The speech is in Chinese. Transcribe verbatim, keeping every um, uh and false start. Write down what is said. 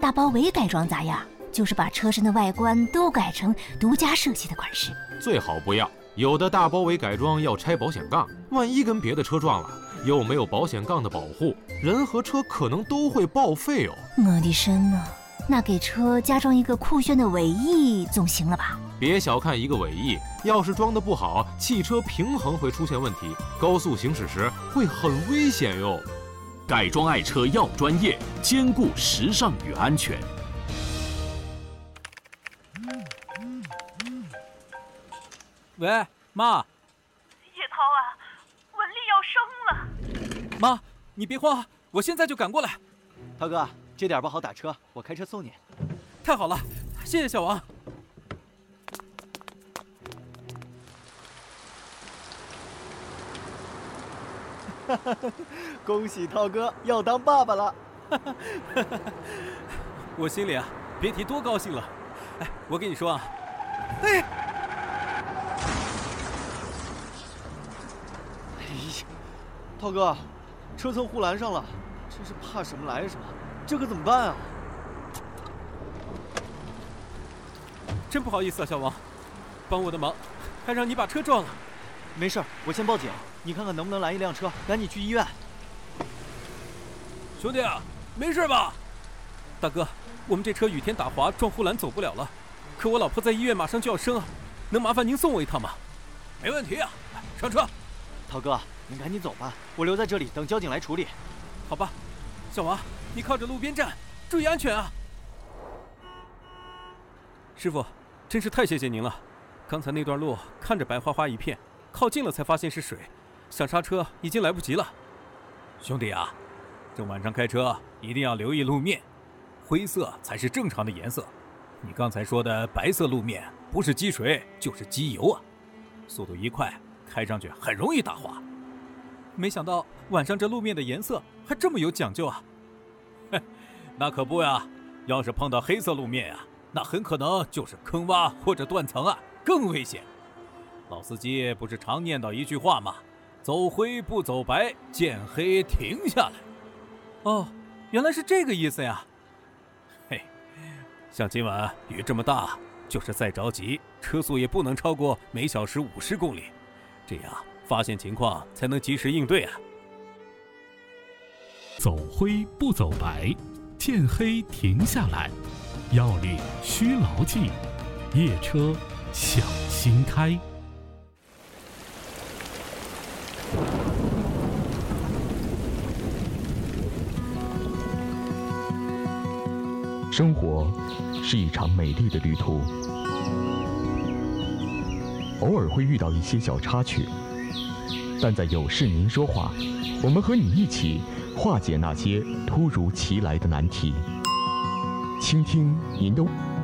大包围改装咋样？就是把车身的外观都改成独家设计的款式。 最好不要，有的大包围改装要拆保险杠，万一跟别的车撞了，又没有保险杠的保护，人和车可能都会报废哦。 我的神呐！那给车加装一个酷炫的尾翼总行了吧？ 别小看一个尾翼，要是装得不好，汽车平衡会出现问题，高速行驶时会很危险哟。 改装爱车要专业，兼顾时尚与安全。 喂，妈。 叶涛啊，文丽要生了。 妈，你别慌，我现在就赶过来。 涛哥，这点不好打车，我开车送你。 太好了，谢谢小王。 恭喜涛哥要当爸爸了！ 我心里啊，别提多高兴了。哎，我跟你说啊，哎， 哎呀，涛哥，车蹭护栏上了，真是怕什么来什么，这可怎么办啊？ 真不好意思啊，小王，帮我的忙，还让你把车撞了。 没事，我先报警。你看看能不能拦一辆车，赶紧去医院。 兄弟啊，没事吧？大哥，我们这车雨天打滑撞护栏走不了了，可我老婆在医院马上就要生啊，能麻烦您送我一趟吗？没问题啊，上车。 涛哥，您赶紧走吧，我留在这里等交警来处理。 好吧，小王，你靠着路边站，注意安全啊。师傅，真是太谢谢您了，刚才那段路看着白花花一片，靠近了才发现是水，想刹车已经来不及了。兄弟啊，这晚上开车一定要留意路面，灰色才是正常的颜色。你刚才说的白色路面不是积水就是机油啊，速度一快，开上去很容易打滑。没想到晚上这路面的颜色还这么有讲究啊！嘿，那可不呀，要是碰到黑色路面呀、啊，那很可能就是坑洼或者断层啊，更危险。老司机不是常念叨一句话吗？走灰不走白，见黑停下来。哦，原来是这个意思呀。嘿，像今晚雨这么大，就是再着急，车速也不能超过每小时五十公里，这样发现情况才能及时应对啊。 走灰不走白，见黑停下来，要领需牢记，夜车小心开。 生活是一场美丽的旅途，偶尔会遇到一些小插曲，但在有事您说话，我们和你一起化解那些突如其来的难题，倾听您的